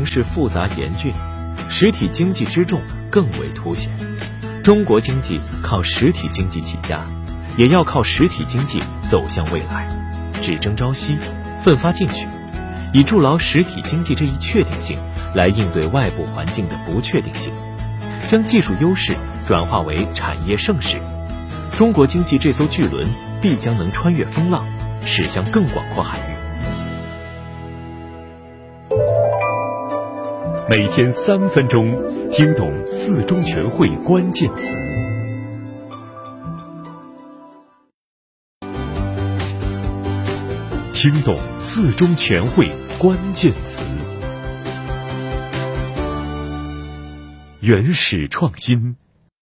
形势复杂严峻，实体经济之重更为凸显。中国经济靠实体经济起家，也要靠实体经济走向未来，只争朝夕，奋发进取，以筑牢实体经济这一确定性，来应对外部环境的不确定性，将技术优势转化为产业盛世。中国经济这艘巨轮必将能穿越风浪，驶向更广阔海域。 每天3分钟，听懂4中全会关键词。听懂4中全会关键词。原始创新。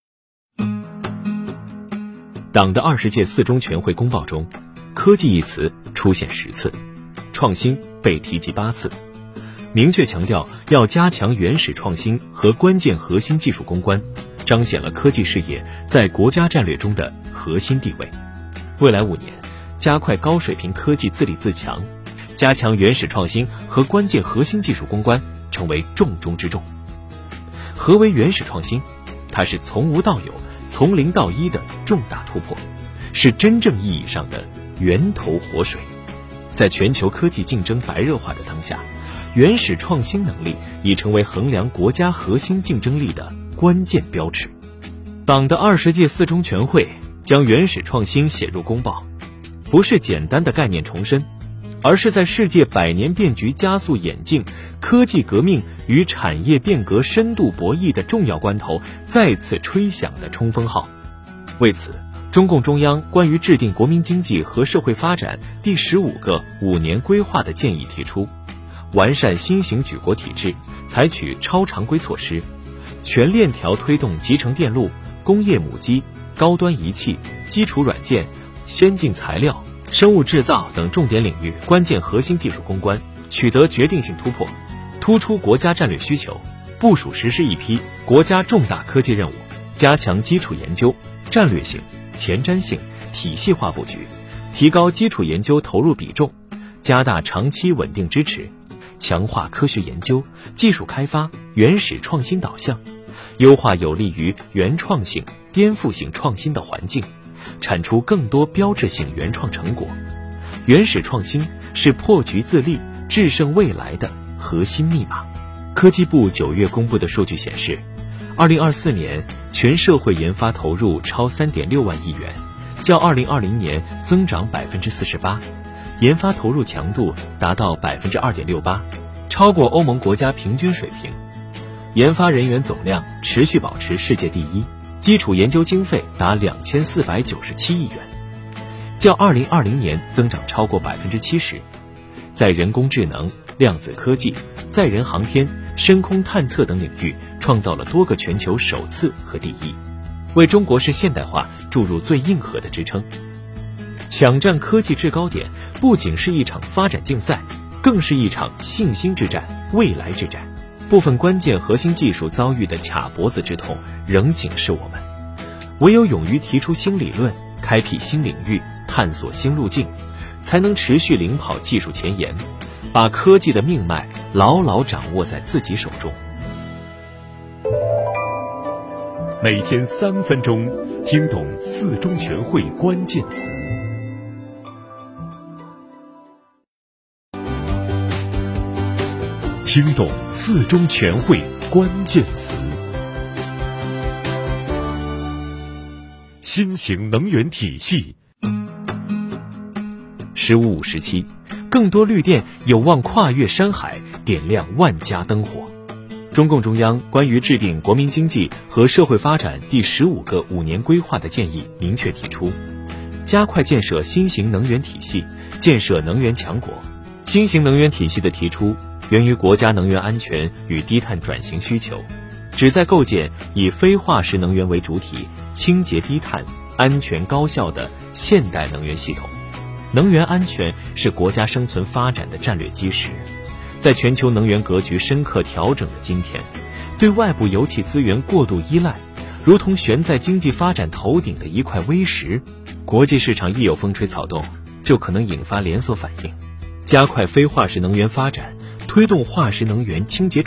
党的20届4中全会公报中，科技一词出现10次，创新被提及8次，明确强调要加强原始创新和关键核心技术攻关，彰显了科技事业在国家战略中的核心地位。未来5年，加快高水平科技自立自强，加强原始创新和关键核心技术攻关，成为重中之重。何为原始创新？它是从无到有、从零到一的重大突破，是真正意义上的源头活水。在全球科技竞争白热化的当下，原始创新能力已成为衡量国家核心竞争力的关键标尺。党的20届4中全会将原始创新写入公报，不是简单的概念重申，而是在世界100年变局加速演进、科技革命与产业变革深度博弈的重要关头再次吹响的冲锋号。为此，中共中央关于制定国民经济和社会发展第15个5年规划的建议提出，完善新型举国体制，采取超常规措施，全链条推动集成电路、工业母机、高端仪器、基础软件、先进材料、生物制造等重点领域关键核心技术攻关，取得决定性突破，突出国家战略需求，部署实施一批国家重大科技任务，加强基础研究战略性、前瞻性、体系化布局，提高基础研究投入比重，加大长期稳定支持，强化科学研究、技术开发、原始创新导向，优化有利于原创性、颠覆性创新的环境，产出更多标志性原创成果。原始创新是破局自立、制胜未来的核心密码。科技部9月公布的数据显示，2024年全社会研发投入超3.6万亿元，较2020年增长48%，研发投入强度达到2.68%，超过欧盟国家平均水平。研发人员总量持续保持世界第一，基础研究经费达2497亿元，较2020年增长超过70%。在人工智能、量子科技、载人航天、深空探测等领域创造了多个全球首次和第一，为中国式现代化注入最硬核的支撑。抢占科技制高点不仅是一场发展竞赛，更是一场信心之战、未来之战。部分关键核心技术遭遇的卡脖子之痛仍警示我们，唯有勇于提出新理论，开辟新领域，探索新路径，才能持续领跑技术前沿，把科技的命脉牢牢掌握在自己手中。 每天3分钟，听懂4中全会关键词。听懂4中全会关键词。新型能源体系。 15、57，更多绿电有望跨越山海，点亮万家灯火。中共中央关于制定国民经济和社会发展第15个5年规划的建议明确提出，加快建设新型能源体系，建设能源强国。新型能源体系的提出源于国家能源安全与低碳转型需求，旨在构建以非化石能源为主体、清洁低碳、安全高效的现代能源系统。能源安全是国家生存发展的战略基石。在全球能源格局深刻调整的今天，对外部油气资源过度依赖，如同悬在经济发展头顶的一块微石，国际市场一有风吹草动，就可能引发连锁反应。加快非化石能源发展，推动化石能源清洁